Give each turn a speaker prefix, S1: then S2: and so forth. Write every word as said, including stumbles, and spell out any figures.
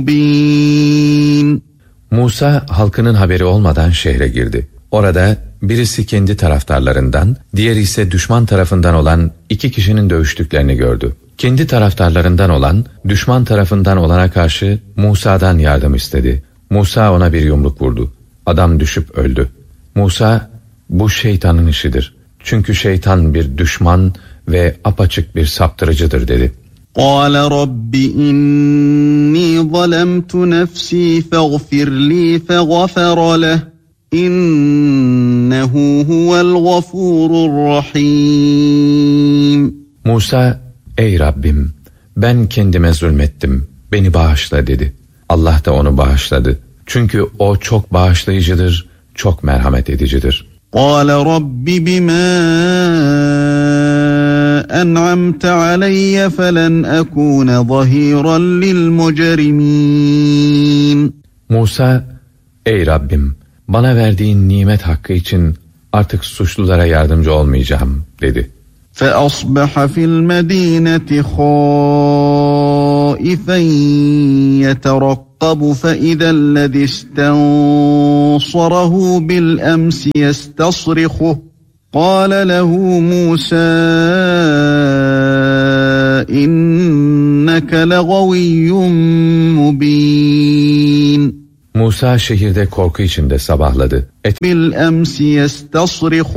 S1: bin.
S2: Musa halkının haberi olmadan şehre girdi. Orada birisi kendi taraftarlarından, diğeri ise düşman tarafından olan iki kişinin dövüştüklerini gördü. Kendi taraftarlarından olan, düşman tarafından olana karşı Musa'dan yardım istedi. Musa ona bir yumruk vurdu. Adam düşüp öldü. Musa, bu şeytanın işidir. Çünkü şeytan bir düşman ve apaçık bir saptırıcıdır dedi.
S1: قَالَ رَبِّ إِنِّي ظَلَمْتُ نَفْسِي فَاغْفِرْ لِي فَغَفَرَ لَهُ إِنَّهُ هُوَ الْغَفُورُ الرَّحِيمُ.
S2: Musa, ey Rabbim, ben kendime zulmettim, beni bağışla dedi. Allah da onu bağışladı. Çünkü o çok bağışlayıcıdır, çok merhamet edicidir.
S1: قَالَ رَبِّ بِمَا أَنْعَمْتَ عَلَيَّ فَلَنْ أَكُونَ ظَهِيرًا لِلْمُجْرِمِينَ.
S2: Musa, ey Rabbim, bana verdiğin nimet hakkı için artık suçlulara yardımcı olmayacağım dedi.
S1: فَأَصْبَحَ فِي الْمَدِينَةِ خَائِفًا يَتَرَقَّبُ فَإِذَا الَّذِي اسْتَنصَرَهُ بِالْأَمْسِ يَسْتَصْرِخُهُ قَالَ لَهُ مُوسَى إِنَّكَ لَغَوِيٌّ مُبِينٌ.
S2: Musa şehirde korku içinde sabahladı. Et
S1: بِالْأَمْسِ يَسْتَصْرِخُ